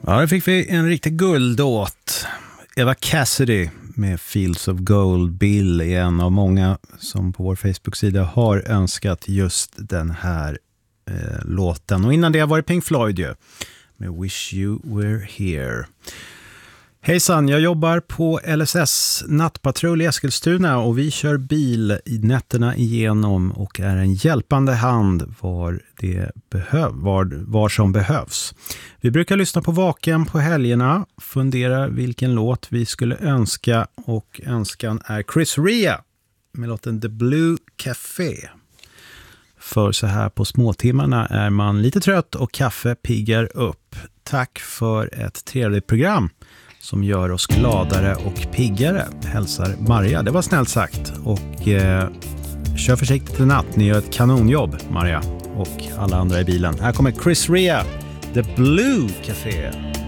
Ja, då fick vi en riktig guldåt. Eva Cassidy med Fields of Gold. Bill är en av många som på vår Facebook-sida har önskat just den här låten. Och innan det var det Pink Floyd ju, med Wish You Were Here. Hejsan, jag jobbar på LSS nattpatrull i Eskilstuna och vi kör bil i nätterna igenom och är en hjälpande hand var som behövs. Vi brukar lyssna på Vaken på helgerna, fundera vilken låt vi skulle önska, och önskan är Chris Rea med låten The Blue Café. För så här på småtimmarna är man lite trött och kaffe piggar upp. Tack för ett trevligt program som gör oss gladare och piggare, hälsar Maria. Det var snällt sagt. Och kör försiktigt i natt. Ni gör ett kanonjobb, Maria och alla andra i bilen. Här kommer Chris Rea, The Blue Café.